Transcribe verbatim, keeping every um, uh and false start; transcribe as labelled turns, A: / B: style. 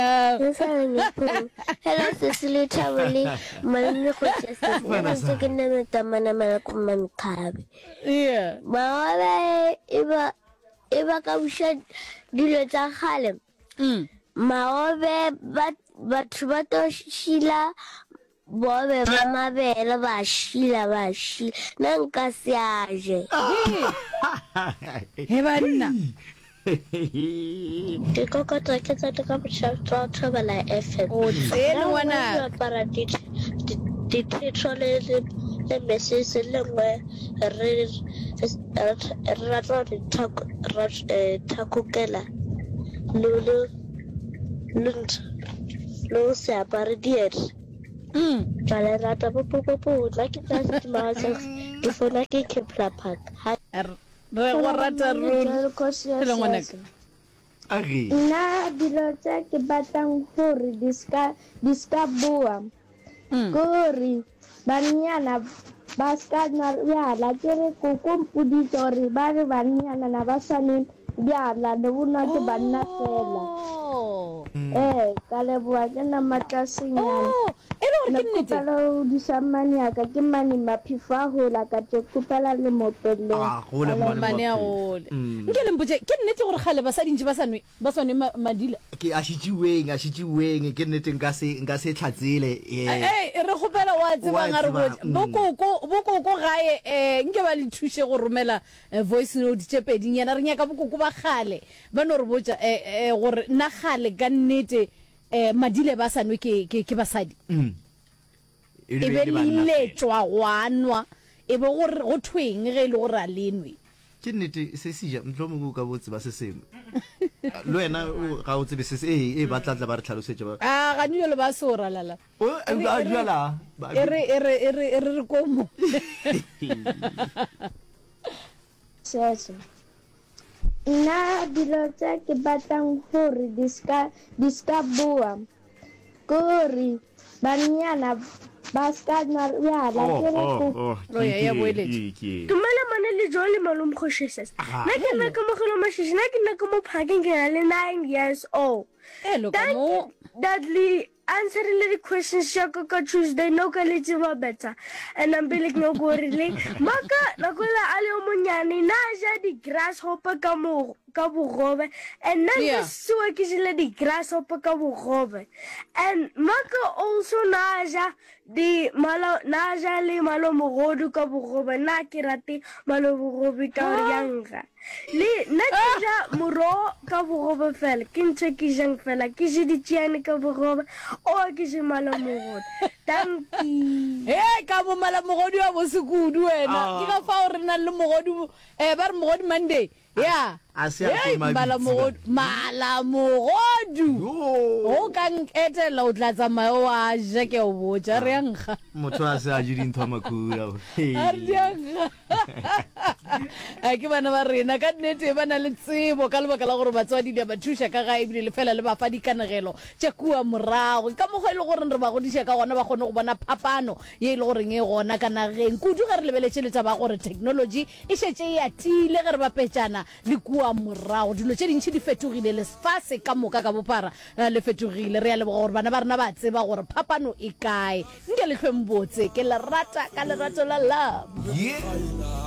A: Hello, Cecily Tawali. Malini ko Cecily. Nasa kinana tamana malakum mamikabi.
B: Yeah.
A: Mawabe iba iba kabusha dilo tsa khalem.
B: Mm.
A: Mawabe bat batho ba to shila bobe ba mabele ba shila ba shila nanka siaje.
B: He banna.
A: Ke kokota ke tsa ka botsa tsa thabela F M.
B: O tsene wana.
A: Para di di trole le message le ngwe re ra tlo di talk ra takukela lulu lunt lo se apare diet.
B: Mm.
A: Jale rata po po po la ke tsa ma sa ke fona ke ke plapak.
B: Re go rata ruri. Hello ngwanaka.
C: Agi.
D: Na dilo tsa ke batang hore diska diska bua. Kori banyana baska na ya la kere ko kompudi tori ba re banyana na basane ya la de una ke banna fela. Eh kale bua ke na matasinyana. Na kupala di samani aka ke mani mapifa ho la ka te kupala le motelo.
C: Ah, go le
B: Mane a gole. Nke le mpotse ke nnete gore gale ba sa dintse ba sanwe ba sone madila.
C: Ke a shitiweng a shitiweng ke nnete nka se nka se tlhatsele eh.
B: Eh re gopela wa tseba nga re botse. Bokoko bokoko gae eh nke ba le thushe go romela voice note tse peding yana re nyaka bokoko ba gale. Ba no re botsa eh gore na gale ka nnete eh madile ba sanwe ke ke basadi.
C: Mm.
B: E be le tswa wanwa e be gore go tweng ge le gore a lenwe.
C: Ke nnete se sija mtlhomo ka botse ba se sengwe. Lo wena ga o tsebe se eh e batla tla ba re tlhalosetse ba.
B: Ah ga nyo le ba sora lala.
C: O a jwala.
B: Ere ere ere ere komo.
D: Sese. Na dilo tsa ke batang hore diska diska bua. Kori banyana baska na ya la kere ko.
B: Lo ya ya boeletse.
A: Tumela mane le jole malum khosheses. Na ke na ka mo kholo mashishi na ke na ka mo phakeng ke le nine years old.
B: Eh lo ka mo
A: Dudley answering the questions shaka ka Tuesday no ka le tseba better and I'm like no go really maka na go la ale o monyane na ja di grasshopper ka mo ka bogobe and then
B: Yeah.
A: so ke jile di grasshopper ka bogobe and maka also na ja di malo na ja le malo mogodu ka bogobe na ke rate malo bogobe ka yanga le na ke ja moro ka bogobe fela ke ntse ke jang fela ke je di tiane ka bogobe o ke je malo mogodu thank you
B: eh ka bo mala mogodi wa bo sekudu wena ke ka fa o re na le mogodu eh ba re mogodi Monday yeah
C: Ase a ke mabitsi.
B: mala mogodu mala mogodu o ka nketela o tla tsamaya wa ja ke o botsa re nga
C: Motho a se a jiri ntho makura.
B: a re nga a ke bana ba rena ka nnete ba na le tsebo ka lebaka la gore batswadi di ba thusha ka ga ebile le fela le ba fa dikanegelo tša kua morago ka mogo e le gore re ba godisha ka gona ba kgone go bona phapano ye e le gore nge gona ka nageng kudu ga re lebeletse letsa ba gore technology e šetse e atile ge re ba petsana le kua morago dilo tše dintšhi di fetogile le sfase ka moka ka bophara le fetogile re ya leboga gore bana ba rena ba tseba gore phapano e kae nke le hlweng botse ke le rata ka lerato la love
C: Yeah.